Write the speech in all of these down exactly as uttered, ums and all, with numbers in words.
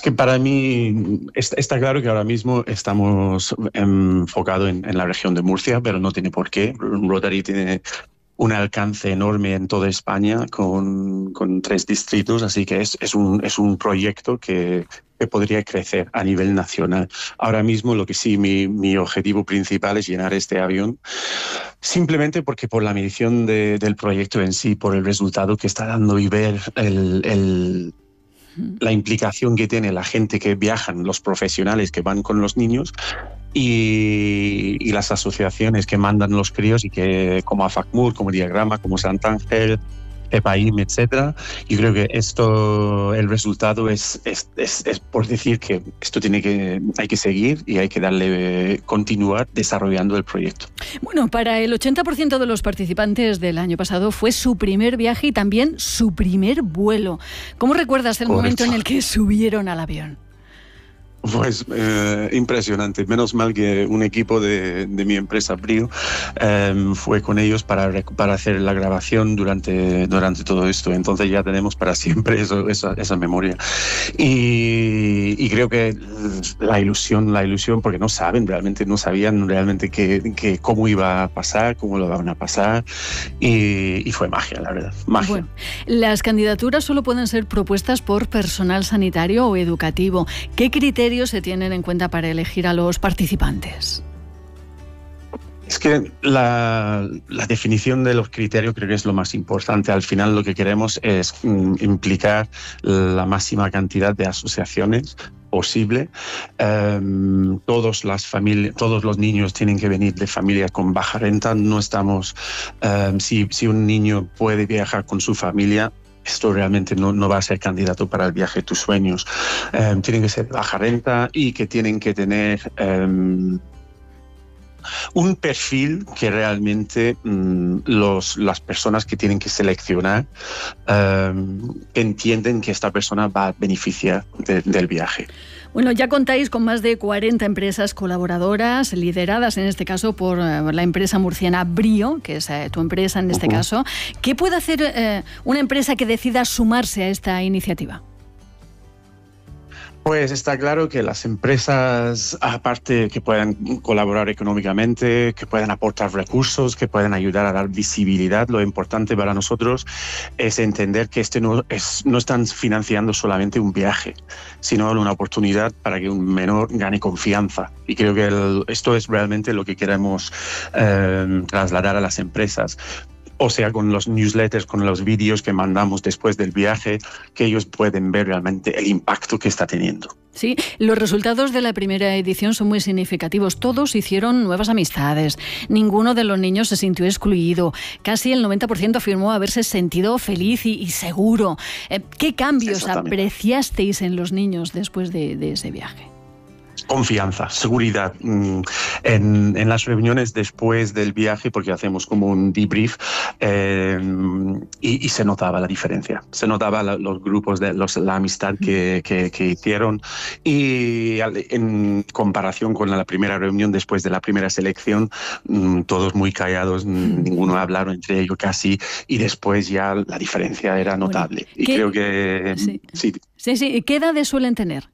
que para mí está, está claro que ahora mismo estamos enfocados en, en la región de Murcia, pero no tiene por qué. Rotary tiene un alcance enorme en toda España con, con tres distritos, así que es, es, un, es un proyecto que, que podría crecer a nivel nacional. Ahora mismo lo que sí, mi, mi objetivo principal es llenar este avión, simplemente porque por la medición de, del proyecto en sí, por el resultado que está dando y ver el... el la implicación que tiene la gente que viajan, los profesionales que van con los niños y, y las asociaciones que mandan los críos y que como AFACMUR, como Diagrama, como Santángel, EPAIM, etcétera. Yo creo que esto, el resultado es, es, es, es por decir que esto tiene que, hay que seguir y hay que darle, continuar desarrollando el proyecto. Bueno, para el ochenta por ciento de los participantes del año pasado fue su primer viaje y también su primer vuelo. ¿Cómo recuerdas el Correcto. momento en el que subieron al avión? Pues eh, impresionante. Menos mal que un equipo de, de mi empresa Brio eh, fue con ellos para, para hacer la grabación durante, durante todo esto. Entonces ya tenemos para siempre eso, esa, esa memoria. Y, y creo que la ilusión, la ilusión, porque no saben realmente, no sabían realmente que, que cómo iba a pasar, cómo lo van a pasar. Y, y fue magia, la verdad. Magia. Bueno, las candidaturas solo pueden ser propuestas por personal sanitario o educativo. ¿Qué criterios se tienen en cuenta para elegir a los participantes? Es que la, la definición de los criterios creo que es lo más importante. Al final lo que queremos es mm, implicar la máxima cantidad de asociaciones posible. Um, todos, las familias, todos los niños tienen que venir de familias con baja renta. No estamos... Um, si, si un niño puede viajar con su familia, esto realmente no, no va a ser candidato para el viaje de tus sueños. Um, tienen que ser baja renta y que tienen que tener um, un perfil que realmente um, los, las personas que tienen que seleccionar um, entienden que esta persona va a beneficiar de, del viaje. Bueno, ya contáis con más de cuarenta empresas colaboradoras, lideradas en este caso por uh, la empresa murciana Brio, que es uh, tu empresa en este uh-huh. caso. ¿Qué puede hacer uh, una empresa que decida sumarse a esta iniciativa? Pues está claro que las empresas, aparte que puedan colaborar económicamente, que puedan aportar recursos, que puedan ayudar a dar visibilidad, lo importante para nosotros es entender que este no, es, no están financiando solamente un viaje, sino una oportunidad para que un menor gane confianza. Y creo que el, esto es realmente lo que queremos eh, trasladar a las empresas. O sea, con los newsletters, con los vídeos que mandamos después del viaje, que ellos pueden ver realmente el impacto que está teniendo. Sí, los resultados de la primera edición son muy significativos. Todos hicieron nuevas amistades. Ninguno de los niños se sintió excluido. Casi el noventa por ciento afirmó haberse sentido feliz y, y seguro. ¿Qué cambios apreciasteis en los niños después de, de ese viaje? Confianza, seguridad. En, en las reuniones después del viaje, porque hacemos como un debrief, eh, y, y se notaba la diferencia. Se notaba la, los grupos, de los, la amistad que, que, que hicieron. Y en comparación con la primera reunión después de la primera selección, todos muy callados, ninguno hablaron entre ellos casi, y después ya la diferencia era notable. Bueno, y ¿qué? creo que... Sí. Sí. Sí, sí. ¿Qué edades suelen tener?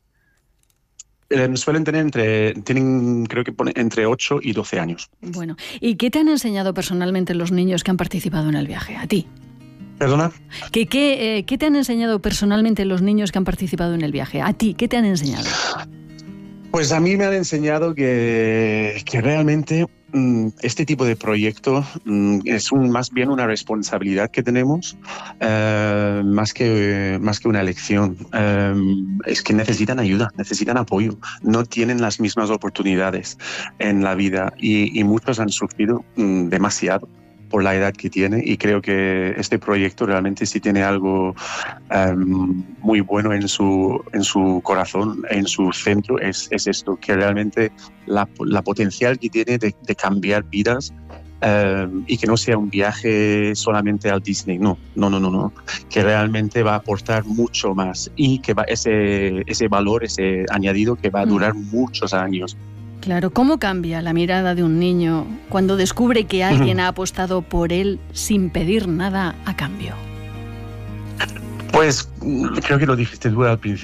Eh, suelen tener entre, tienen creo que pone entre ocho y doce años. Bueno, ¿y qué te han enseñado personalmente los niños que han participado en el viaje? ¿A ti? ¿Perdona? ¿Qué, qué, eh, ¿Qué te han enseñado personalmente los niños que han participado en el viaje? ¿A ti? ¿Qué te han enseñado? Pues a mí me han enseñado que, que realmente mm, este tipo de proyecto mm, es un, más bien una responsabilidad que tenemos, eh, más, que, más que una elección. Eh, es que necesitan ayuda, necesitan apoyo, no tienen las mismas oportunidades en la vida y, y muchos han sufrido mm, demasiado por la edad que tiene, y creo que este proyecto realmente sí tiene algo um, muy bueno en su, en su corazón, en su centro, es, es esto, que realmente la, la potencial que tiene de, de cambiar vidas, um, y que no sea un viaje solamente al Disney, no, no, no, no, no, que realmente va a aportar mucho más y que va ese, ese valor, ese añadido que va a durar mm. muchos años. Claro, ¿cómo cambia la mirada de un niño cuando descubre que alguien ha apostado por él sin pedir nada a cambio? Pues creo que lo dijiste tú al principio.